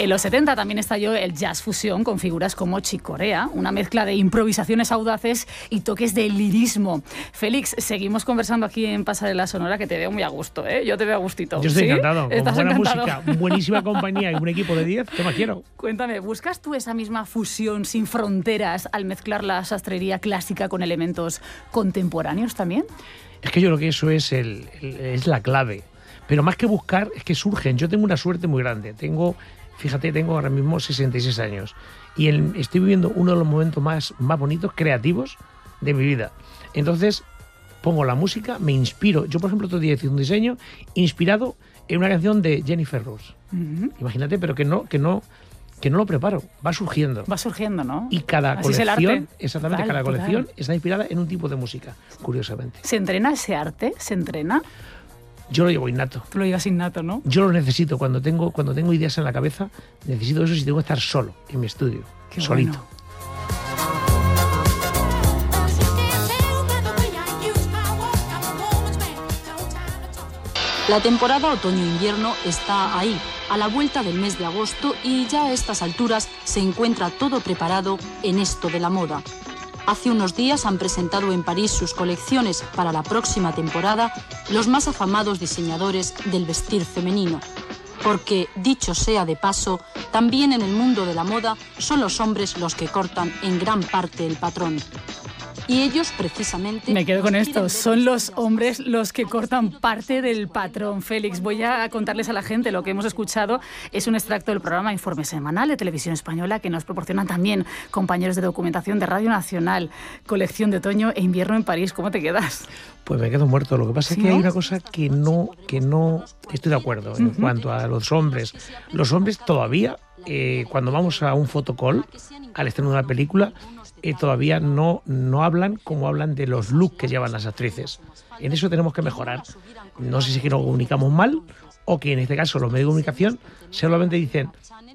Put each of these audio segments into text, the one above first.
En los 70 también estalló el jazz fusión con figuras como Chick Corea, una mezcla de improvisaciones audaces y toques de lirismo. Félix, seguimos conversando aquí en Pasarela Sonora, que te veo muy a gusto, ¿eh? Yo te veo a gustito. Yo estoy encantado. Con ¿Estás buena encantado? música, buenísima compañía y un equipo de 10, ¿qué más quiero? Cuéntame, ¿buscas tú esa misma fusión sin fronteras al mezclar la sastrería clásica con elementos contemporáneos también? Es que yo creo que eso es la clave. Pero más que buscar, es que surgen. Yo tengo una suerte muy grande. Tengo ahora mismo 66 años. Y estoy viviendo uno de los momentos más bonitos, creativos de mi vida. Entonces, pongo la música, me inspiro. Yo, por ejemplo, otro día hice un diseño inspirado en una canción de Jennifer Rose. Imagínate, pero que no lo preparo, va surgiendo. Va surgiendo, ¿no? Y cada Así es el colección, arte. exactamente, Total, cada colección total. está inspirada en un tipo de música, curiosamente. ¿Se entrena ese arte? ¿Se entrena? Yo lo llevo innato. Tú lo llevas innato, ¿no? Yo lo necesito. Cuando tengo ideas en la cabeza, necesito eso si tengo que estar solo, en mi estudio, Qué solito. bueno. La temporada otoño-invierno está ahí, a la vuelta del mes de agosto, y ya a estas alturas se encuentra todo preparado en esto de la moda. Hace unos días han presentado en París sus colecciones para la próxima temporada los más afamados diseñadores del vestir femenino. Porque, dicho sea de paso, también en el mundo de la moda son los hombres los que cortan en gran parte el patrón. Y ellos, precisamente... Me quedo con esto. Son los hombres los que cortan parte del patrón. Félix, voy a contarles a la gente lo que hemos escuchado. Es un extracto del programa Informe Semanal de Televisión Española que nos proporcionan también compañeros de documentación de Radio Nacional. Colección de otoño e invierno en París. ¿Cómo te quedas? Pues me quedo muerto. Lo que pasa es que hay una cosa que no estoy de acuerdo en cuanto a los hombres. Los hombres todavía, cuando vamos a un photocall, al estreno de una película, todavía no hablan como hablan de los looks que llevan las actrices. En eso tenemos que mejorar. No sé si es que nos comunicamos mal o que en este caso los medios de comunicación solamente dicen,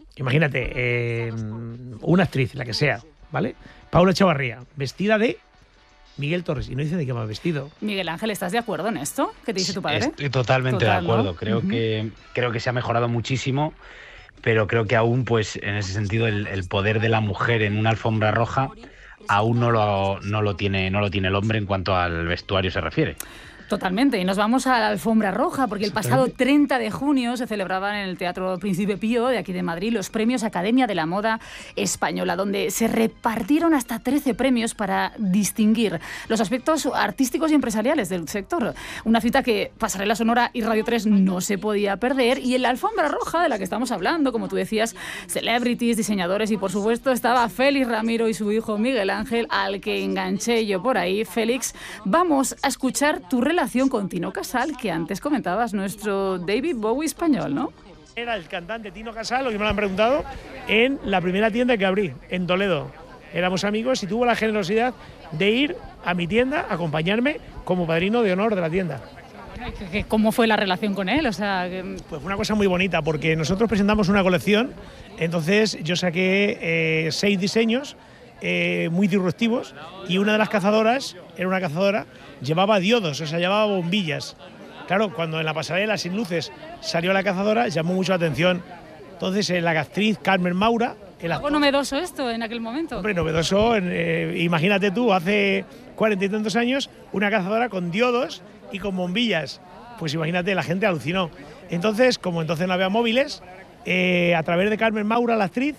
imagínate, una actriz, la que sea, ¿vale? Paula Echevarría, vestida de Miguel Torres, y no dicen de qué va vestido. Miguel Ángel, ¿estás de acuerdo en esto? ¿Qué te dice tu padre? Estoy totalmente de acuerdo. ¿No? Creo que se ha mejorado muchísimo, pero creo que aún, pues, en ese sentido, el poder de la mujer en una alfombra roja aún no lo tiene el hombre en cuanto al vestuario se refiere. Totalmente, y nos vamos a la alfombra roja, porque el pasado 30 de junio se celebraban en el Teatro Príncipe Pío de aquí de Madrid los premios Academia de la Moda Española, donde se repartieron hasta 13 premios para distinguir los aspectos artísticos y empresariales del sector. Una cita que Pasarela Sonora y Radio 3 no se podía perder, y en la alfombra roja de la que estamos hablando, como tú decías, celebrities, diseñadores, y por supuesto estaba Félix Ramiro y su hijo Miguel Ángel, al que enganché yo por ahí. Félix, vamos a escuchar tu relación con Tino Casal, que antes comentabas, nuestro David Bowie español, ¿no? Era el cantante Tino Casal, lo que me lo han preguntado, en la primera tienda que abrí, en Toledo. Éramos amigos y tuvo la generosidad de ir a mi tienda a acompañarme como padrino de honor de la tienda. ¿Cómo fue la relación con él? O sea, Pues fue una cosa muy bonita, porque nosotros presentamos una colección, entonces yo saqué 6 diseños muy disruptivos, y una de las cazadoras, era una cazadora, llevaba diodos, o sea, llevaba bombillas. Claro, cuando en la pasarela sin luces salió la cazadora, llamó mucho la atención. Entonces la actriz Carmen Maura... ¿Algo novedoso esto en aquel momento? Hombre, novedoso, imagínate tú, hace 40 y tantos años, una cazadora con diodos y con bombillas. Pues imagínate, la gente alucinó. Entonces, como entonces no había móviles, a través de Carmen Maura, la actriz,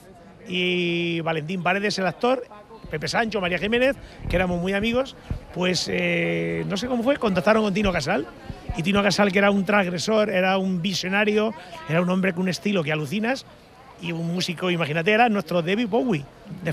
y Valentín Paredes, el actor, Pepe Sancho, María Jiménez, que éramos muy amigos, pues no sé cómo fue, contactaron con Tino Casal. Y Tino Casal, que era un transgresor, era un visionario, era un hombre con un estilo que alucinas, y un músico, imagínate, era nuestro David Bowie.